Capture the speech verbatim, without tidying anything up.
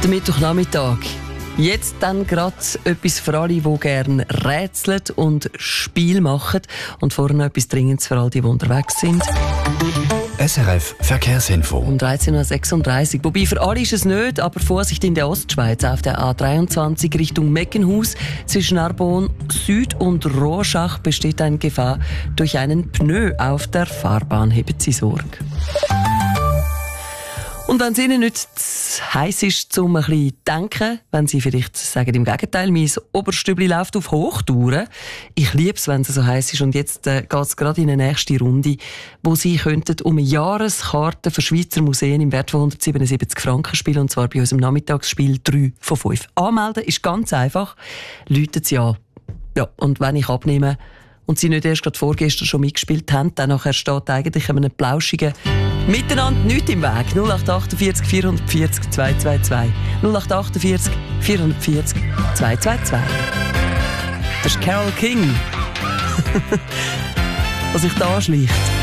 Der Mittwochnachmittag. Jetzt dann gerade etwas für alle, die gerne rätseln und Spiel machen. Und vorher noch etwas Dringendes für alle, die unterwegs sind. S R F Verkehrsinfo. Um dreizehn Uhr sechsunddreißig. Wobei für alle ist es nicht, aber Vorsicht in der Ostschweiz auf der A dreiundzwanzig Richtung Meckenhaus. Zwischen Arbon Süd und Rorschach besteht eine Gefahr durch einen Pneu auf der Fahrbahn. Haben Sie Sorge. Und wenn es Ihnen nicht zu heiß ist, um ein bisschen zu denken, wenn Sie vielleicht sagen, im Gegenteil, mein Oberstübli läuft auf Hochtouren. Ich liebe es, wenn es so heiß ist. Und jetzt äh, geht es gerade in eine nächste Runde, wo Sie könnten um eine Jahreskarte für Schweizer Museen im Wert von hundertsiebenundsiebzig Franken spielen. Und zwar bei unserem Nachmittagsspiel drei von fünf. Anmelden ist ganz einfach. Läuten Sie an. Ja, und wenn ich abnehme und Sie nicht erst gerade vorgestern schon mitgespielt haben, dann nachher steht eigentlich einem plauschigen Miteinander nichts im Weg. null acht achtundvierzig vierhundertvierzig zweihundertzweiundzwanzig. null acht achtundvierzig vierhundertvierzig zweihundertzweiundzwanzig. Das ist Carole King. Was sich da anschleicht.